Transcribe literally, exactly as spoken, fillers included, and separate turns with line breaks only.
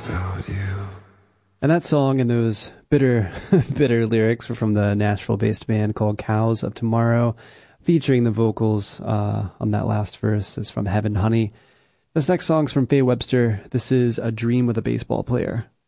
And that song and those bitter, bitter lyrics were from the Nashville-based band called Cows of Tomorrow, featuring the vocals uh, on that last verse is from Heaven Honey. This next song's from Faye Webster. This is A Dream with a Baseball Player.